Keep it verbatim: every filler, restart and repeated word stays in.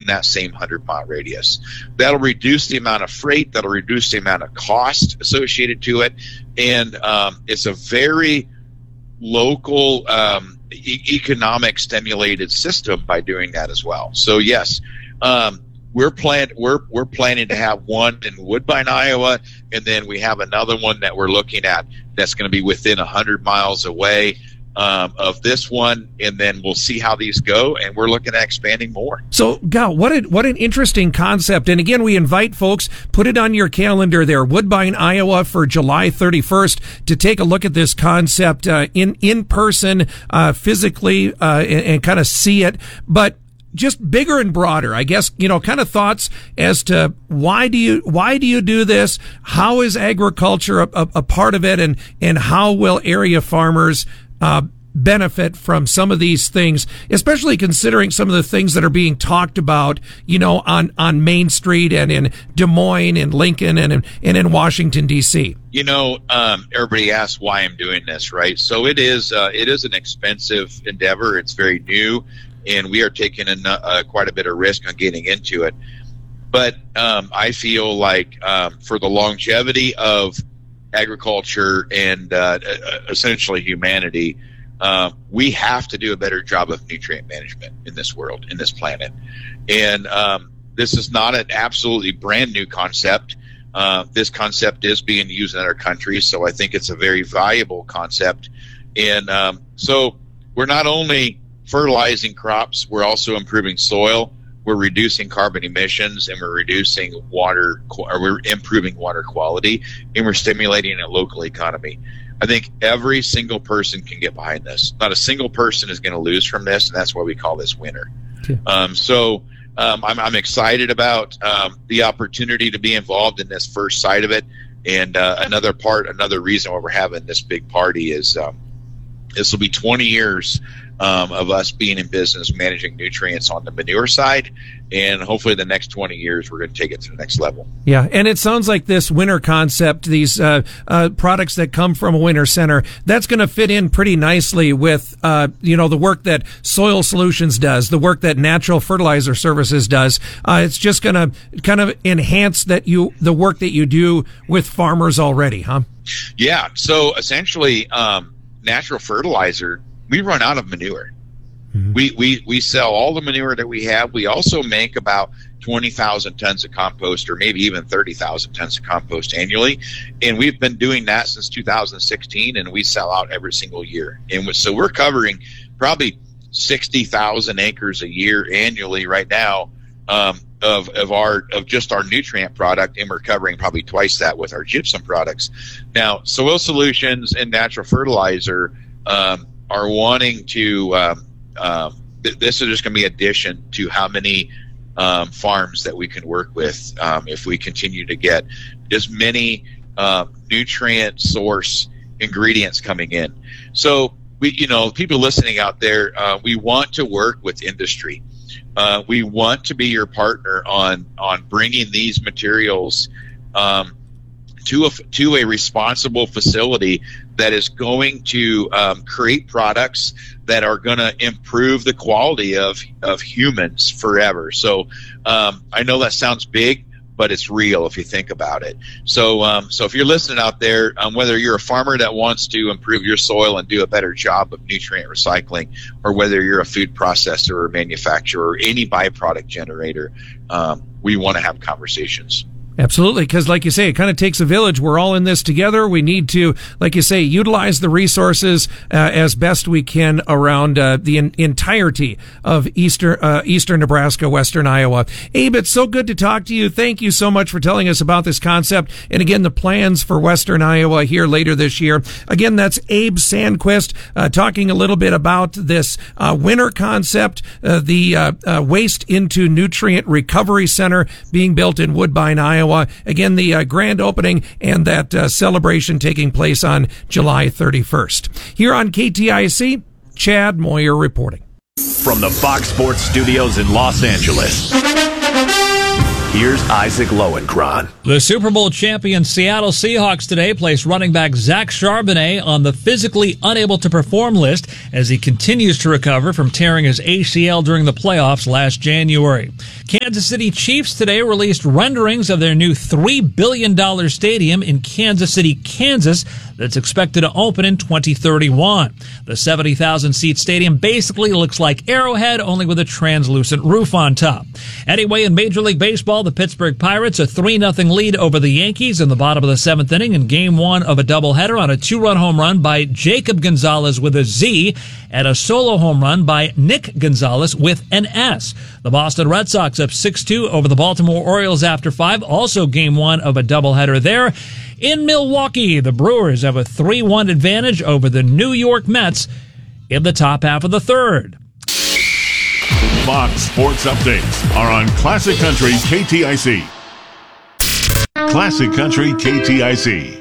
that same hundred-mile radius. That'll reduce the amount of freight. That'll reduce the amount of cost associated to it. And um, it's a very local, um, e- economic stimulated system by doing that as well. So, yes, um, we're, plan- we're, we're planning to have one in Woodbine, Iowa, and then we have another one that we're looking at that's going to be within one hundred miles away Um, of this one, and then we'll see how these go, and we're looking at expanding more. So, Gal, what a, what an interesting concept. And again, we invite folks, put it on your calendar there, Woodbine, Iowa, for July thirty-first, to take a look at this concept uh, in, in person, uh, physically, uh, and, and kind of see it. But just bigger and broader, I guess, you know, kind of thoughts as to why do you, why do you do this? How is agriculture a, a, a part of it? And, and how will area farmers Uh, benefit from some of these things, especially considering some of the things that are being talked about, you know, on, on Main Street and in Des Moines and Lincoln and in, and in Washington, D C? You know, um, everybody asks why I'm doing this, right? So it is, uh, it is an expensive endeavor. It's very new, and we are taking a, uh, quite a bit of risk on getting into it. But um, I feel like um, for the longevity of agriculture and uh, essentially humanity, uh, we have to do a better job of nutrient management in this world, in this planet. And um, this is not an absolutely brand new concept. Uh, this concept is being used in other countries, so I think it's a very valuable concept. And um, so we're not only fertilizing crops, we're also improving soil. We're reducing carbon emissions, and we're reducing water, or we're improving water quality, and we're stimulating a local economy. I think every single person can get behind this. Not a single person is going to lose from this, and that's why we call this winner. Okay. Um, so um, I'm, I'm excited about um, the opportunity to be involved in this first side of it. And uh, another part, another reason why we're having this big party is um, this will be twenty years Um, of us being in business managing nutrients on the manure side, and hopefully the next twenty years we're going to take it to the next level. Yeah, and it sounds like this winter concept, these uh, uh, products that come from a winter center, that's going to fit in pretty nicely with uh, you know, the work that Soil Solutions does, the work that Natural Fertilizer Services does. Uh, it's just going to kind of enhance that you the work that you do with farmers already, huh? Yeah. So essentially, um, Natural Fertilizer, we run out of manure. Mm-hmm. We, we, we sell all the manure that we have. We also make about twenty thousand tons of compost, or maybe even thirty thousand tons of compost annually. And we've been doing that since two thousand sixteen, and we sell out every single year. And so we're covering probably sixty thousand acres a year annually right now, um, of, of our, of just our nutrient product. And we're covering probably twice that with our gypsum products. Now, Soil Solutions and Natural Fertilizer, um, are wanting to, um, um, th- this is just going to be addition to how many um, farms that we can work with um, if we continue to get as many uh, nutrient source ingredients coming in. So, we, you know, people listening out there, uh, we want to work with industry. Uh, we want to be your partner on, on bringing these materials um, to a, to a responsible facility that is going to um, create products that are going to improve the quality of, of humans forever. So um, I know that sounds big, but it's real if you think about it. So um, so if you're listening out there, um, whether you're a farmer that wants to improve your soil and do a better job of nutrient recycling, or whether you're a food processor or manufacturer or any byproduct generator, um, we want to have conversations. Absolutely, because like you say, it kind of takes a village. We're all in this together. We need to, like you say, utilize the resources uh, as best we can around uh, the in- entirety of eastern uh, eastern Nebraska, western Iowa. Abe, it's so good to talk to you. Thank you so much for telling us about this concept, and again, the plans for western Iowa here later this year. Again, that's Abe Sandquist uh, talking a little bit about this uh, winter concept, uh, the uh, uh, Waste into Nutrient Recovery Center being built in Woodbine, Iowa. Again, the uh, grand opening and that uh, celebration taking place on July thirty-first. Here on K T I C, Chad Moyer reporting. From the Fox Sports Studios in Los Angeles, Here's Isaac Lowenkron. The Super Bowl champion Seattle Seahawks today placed running back Zach Charbonnet on the physically unable to perform list as he continues to recover from tearing his A C L during the playoffs last January. Kansas City Chiefs today released renderings of their new three billion dollars stadium in Kansas City, Kansas, that's expected to open in twenty thirty-one. The seventy thousand seat stadium basically looks like Arrowhead, only with a translucent roof on top. Anyway, in Major League Baseball, the Pittsburgh Pirates a three nothing lead over the Yankees in the bottom of the seventh inning in game one of a doubleheader on a two-run home run by Jacob Gonzalez with a Z and a solo home run by Nick Gonzalez with an S. The Boston Red Sox up six two over the Baltimore Orioles after five, also game one of a doubleheader there. In Milwaukee, the Brewers have a three one advantage over the New York Mets in the top half of the third. Fox Sports Updates are on Classic Country K T I C. Classic Country K T I C.